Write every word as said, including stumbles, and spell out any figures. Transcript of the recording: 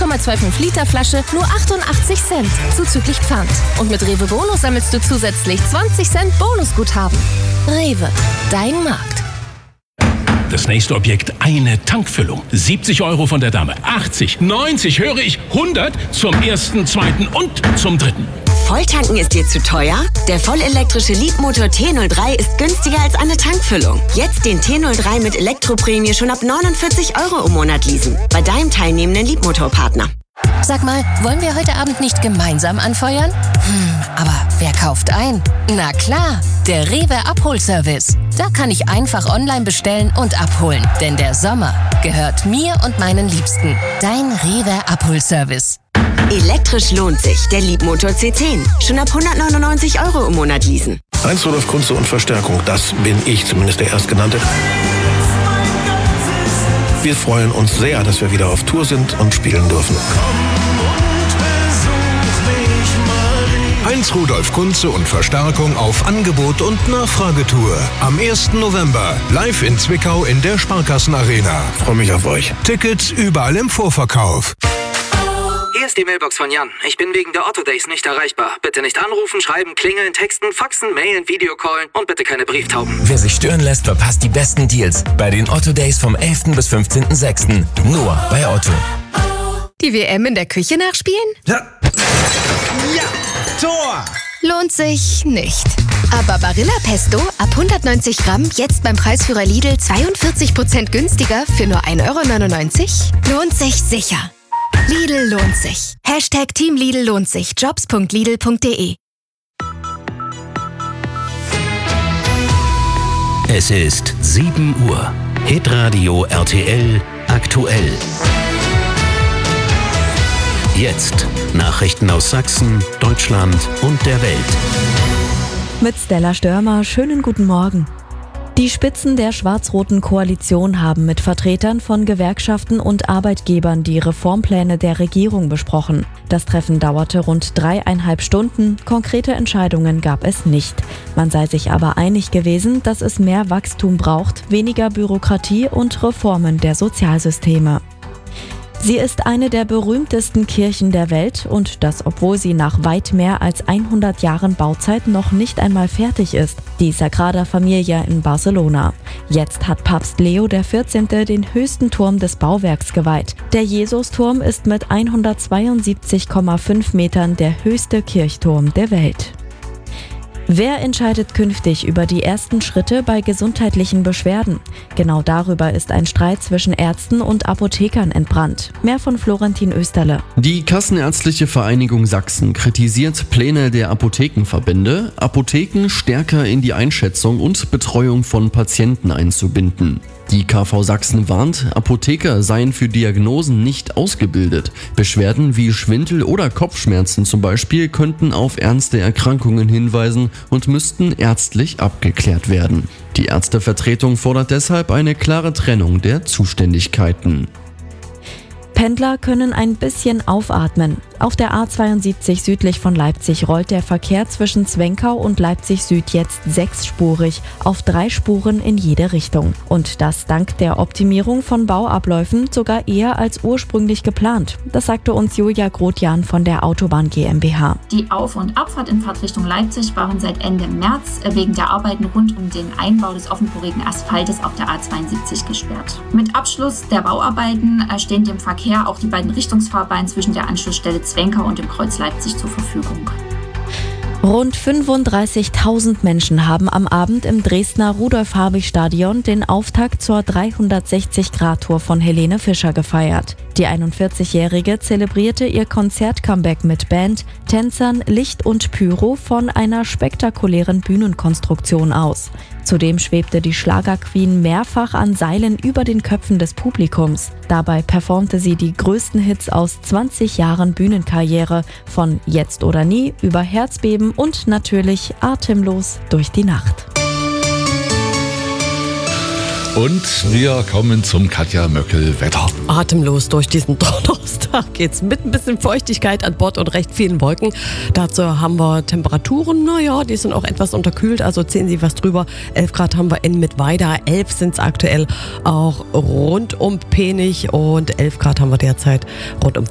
Komma fünfundzwanzig Liter Flasche nur achtundachtzig Cent, zuzüglich Pfand. Und mit Rewe Bonus sammelst du zusätzlich zwanzig Cent Bonusguthaben. Rewe, dein Markt. Das nächste Objekt, eine Tankfüllung. siebzig Euro von der Dame, achtzig, neunzig, höre ich, hundert zum ersten, zweiten und zum dritten. Volltanken ist dir zu teuer? Der vollelektrische Leapmotor T null drei ist günstiger als eine Tankfüllung. Jetzt den T null drei mit Elektroprämie schon ab neunundvierzig Euro im Monat leasen. Bei deinem teilnehmenden Leapmotor-Partner. Sag mal, wollen wir heute Abend nicht gemeinsam anfeuern? Hm, aber wer kauft ein? Na klar, der Rewe Abholservice. Da kann ich einfach online bestellen und abholen. Denn der Sommer gehört mir und meinen Liebsten. Dein Rewe Abholservice. Elektrisch lohnt sich. Der Leapmotor C zehn. Schon ab hundertneunundneunzig Euro im Monat leasen. Heinz Rudolf Kunze und Verstärkung, das bin ich, zumindest der Erstgenannte. Wir freuen uns sehr, dass wir wieder auf Tour sind und spielen dürfen. Heinz Rudolf Kunze und Verstärkung auf Angebot und Nachfragetour. Am ersten November live in Zwickau in der Sparkassenarena. Freue mich auf euch. Tickets überall im Vorverkauf. Hier ist die Mailbox von Jan. Ich bin wegen der Otto Days nicht erreichbar. Bitte nicht anrufen, schreiben, klingeln, texten, faxen, mailen, Videocallen und bitte keine Brieftauben. Wer sich stören lässt, verpasst die besten Deals bei den Otto Days vom elften bis fünfzehnten sechsten Nur bei Otto. Die W M in der Küche nachspielen? Ja. Ja, Tor! Lohnt sich nicht. Aber Barilla Pesto ab hundertneunzig Gramm jetzt beim Preisführer Lidl zweiundvierzig Prozent günstiger für nur ein Euro neunundneunzig? Lohnt sich sicher. Lidl lohnt sich. Hashtag Team Lidl lohnt sich. Jobs punkt lidl punkt de. Es ist sieben Uhr. Hitradio R T L aktuell. Jetzt Nachrichten aus Sachsen, Deutschland und der Welt. Mit Stella Störmer, schönen guten Morgen. Die Spitzen der schwarz-roten Koalition haben mit Vertretern von Gewerkschaften und Arbeitgebern die Reformpläne der Regierung besprochen. Das Treffen dauerte rund dreieinhalb Stunden, konkrete Entscheidungen gab es nicht. Man sei sich aber einig gewesen, dass es mehr Wachstum braucht, weniger Bürokratie und Reformen der Sozialsysteme. Sie ist eine der berühmtesten Kirchen der Welt und das, obwohl sie nach weit mehr als hundert Jahren Bauzeit noch nicht einmal fertig ist. Die Sagrada Familia in Barcelona. Jetzt hat Papst Leo der vierzehnte den höchsten Turm des Bauwerks geweiht. Der Jesusturm ist mit hundertzweiundsiebzig Komma fünf Metern der höchste Kirchturm der Welt. Wer entscheidet künftig über die ersten Schritte bei gesundheitlichen Beschwerden? Genau darüber ist ein Streit zwischen Ärzten und Apothekern entbrannt. Mehr von Florentin Österle. Die Kassenärztliche Vereinigung Sachsen kritisiert Pläne der Apothekenverbände, Apotheken stärker in die Einschätzung und Betreuung von Patienten einzubinden. Die K V Sachsen warnt, Apotheker seien für Diagnosen nicht ausgebildet. Beschwerden wie Schwindel oder Kopfschmerzen zum Beispiel könnten auf ernste Erkrankungen hinweisen und müssten ärztlich abgeklärt werden. Die Ärztevertretung fordert deshalb eine klare Trennung der Zuständigkeiten. Pendler können ein bisschen aufatmen. Auf der A zweiundsiebzig südlich von Leipzig rollt der Verkehr zwischen Zwenkau und Leipzig Süd jetzt sechsspurig auf drei Spuren in jede Richtung. Und das dank der Optimierung von Bauabläufen sogar eher als ursprünglich geplant. Das sagte uns Julia Grotjan von der Autobahn GmbH. Die Auf- und Abfahrt in Fahrtrichtung Leipzig waren seit Ende März wegen der Arbeiten rund um den Einbau des offenporigen Asphaltes auf der A zweiundsiebzig gesperrt. Mit Abschluss der Bauarbeiten stehen dem Verkehr auch die beiden Richtungsfahrbahnen zwischen der Anschlussstelle Zwenkau und dem Kreuz Leipzig zur Verfügung. Rund fünfunddreißigtausend Menschen haben am Abend im Dresdner Rudolf-Habich-Stadion den Auftakt zur dreihundertsechzig Grad Tour von Helene Fischer gefeiert. Die einundvierzigjährige zelebrierte ihr Konzert-Comeback mit Band, Tänzern, Licht und Pyro von einer spektakulären Bühnenkonstruktion aus. Zudem schwebte die Schlagerqueen mehrfach an Seilen über den Köpfen des Publikums. Dabei performte sie die größten Hits aus zwanzig Jahren Bühnenkarriere, von Jetzt oder Nie über Herzbeben und natürlich Atemlos durch die Nacht. Und wir kommen zum Katja Möckel-Wetter. Atemlos durch diesen Donnerstag geht's mit ein bisschen Feuchtigkeit an Bord und recht vielen Wolken. Dazu haben wir Temperaturen, naja, die sind auch etwas unterkühlt, also ziehen Sie was drüber. elf Grad haben wir in Mittweida, elf sind es aktuell auch rund um Penich und elf Grad haben wir derzeit rund um